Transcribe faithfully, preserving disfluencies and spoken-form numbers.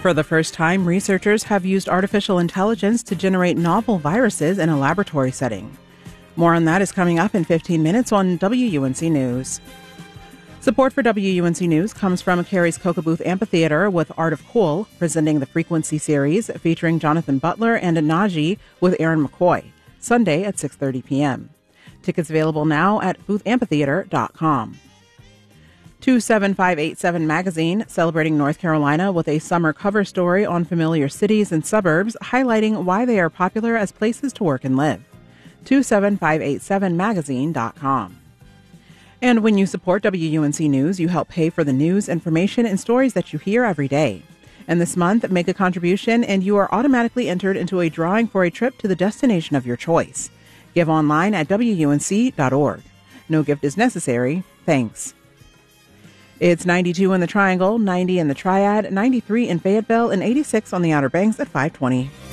For the first time, researchers have used artificial intelligence to generate novel viruses in a laboratory setting. More on that is coming up in fifteen minutes on W U N C News. Support for W U N C News comes from Carey's Coca-Booth Amphitheater with Art of Cool, presenting the Frequency series featuring Jonathan Butler and Naji with Aaron McCoy, Sunday at six thirty p.m. Tickets available now at booth amphitheater dot com. two seven five eight seven Magazine, celebrating North Carolina with a summer cover story on familiar cities and suburbs, highlighting why they are popular as places to work and live. two seven five eight seven magazine dot com. And when you support W U N C News, you help pay for the news, information, and stories that you hear every day. And this month, make a contribution and you are automatically entered into a drawing for a trip to the destination of your choice. Give online at W U N C dot org. No gift is necessary. Thanks. It's ninety-two in the Triangle, ninety in the Triad, ninety-three in Fayetteville, and eighty-six on the Outer Banks at five twenty.